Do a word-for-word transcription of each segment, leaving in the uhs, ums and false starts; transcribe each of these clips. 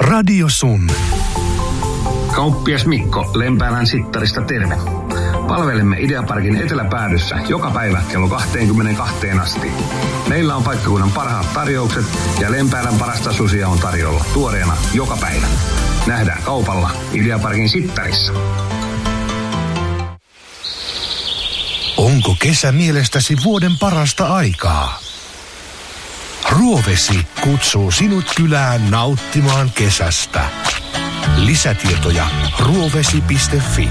Radio Sun. Kauppias Mikko Lempäälän Sittarista terve. Palvelemme Ideaparkin eteläpäädyssä joka päivä kello kaksikymmentäkaksi asti. Meillä on paikkakunnan parhaat tarjoukset ja Lempäälän parasta susia on tarjolla tuoreena joka päivä. Nähdään kaupalla Ideaparkin Sittarissa. Onko kesä mielestäsi vuoden parasta aikaa? Ruovesi kutsuu sinut kylään nauttimaan kesästä. Lisätietoja ruovesi piste fi.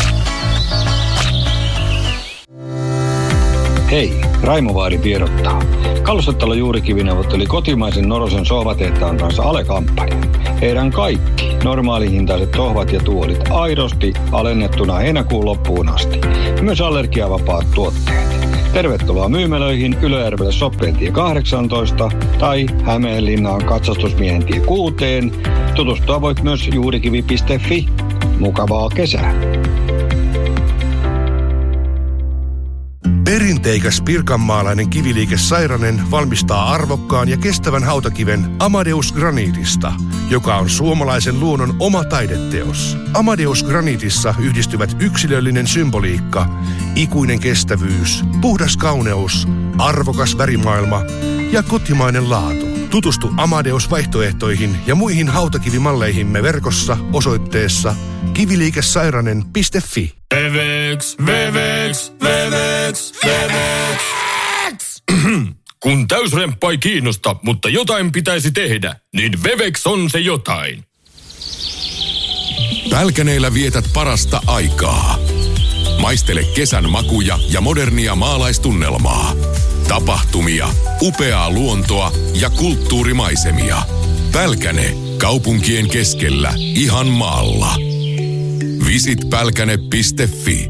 Hei, Raimo Vaari tiedottaa. Kalsottalo Juurikivi neuvotteli kotimaisen Norosen sohvatehtaan kanssa alekampanja. Heidän kaikki normaalihintaiset sohvat ja tuolit aidosti alennettuna heinäkuun loppuun asti. Myös allergiavapaat tuotteet. Tervetuloa myymälöihin Ylöjärvelle Soppeentie kahdeksantoista tai Hämeenlinnaan Katsastusmiehentie kuuteen. Tutustua voit myös juurikivi piste fi. Mukavaa kesää! Perinteikäs pirkanmaalainen kiviliike Sairanen valmistaa arvokkaan ja kestävän hautakiven Amadeus Granitista, joka on suomalaisen luonnon oma taideteos. Amadeus Granitissa yhdistyvät yksilöllinen symboliikka, ikuinen kestävyys, puhdas kauneus, arvokas värimaailma ja kotimainen laatu. Tutustu Amadeus-vaihtoehtoihin ja muihin hautakivimalleihimme verkossa osoitteessa kiviliikesairanen piste fi. Wewex, Wewex, Wewex, Wewex. Kun täysremppa ei kiinnosta, mutta jotain pitäisi tehdä, niin Wewex on se jotain. Pälkäneillä vietät parasta aikaa. Maistele kesän makuja ja modernia maalaistunnelmaa. Tapahtumia, upeaa luontoa ja kulttuurimaisemia. Pälkäne, kaupunkien keskellä, ihan maalla. Visit pälkäne piste fi.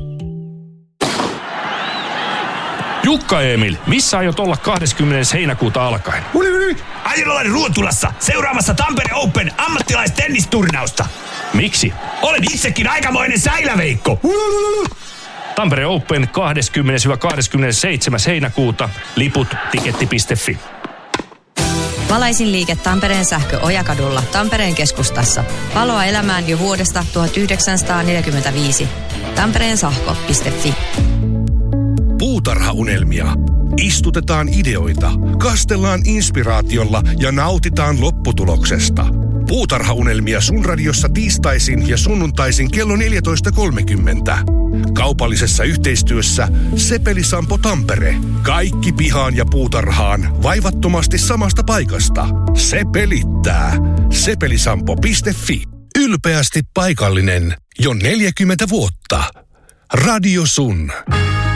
Jukka Emil, missä aiot olla kahdeskymmenes heinäkuuta alkaen? Uli, uli. Aion olla Ruotulassa seuraamassa Tampere Open ammattilaistennisturnausta. Miksi? Olen itsekin aikamoinen säiläveikko. Tampere Open kahdeskymmenes kahdeskymmenesseitsemäs heinäkuuta. Liput tiketti piste fi. Valaisin liike Tampereen sähkö Ojakadulla Tampereen keskustassa. Valoa elämään jo vuodesta tuhatyhdeksänsataaneljäkymmentäviisi. Tampereen sähkö piste fi. Puutarhaunelmia. Istutetaan ideoita, kastellaan inspiraatiolla ja nautitaan lopputuloksesta. Puutarhaunelmia sun radiossa tiistaisin ja sunnuntaisin kello neljätoista kolmekymmentä. Kaupallisessa yhteistyössä Sepeli-Sampo Tampere. Kaikki pihaan ja puutarhaan vaivattomasti samasta paikasta. Se pelittää. Sepelisampo piste fi. Ylpeästi paikallinen jo neljäkymmentä vuotta. Radio Sun.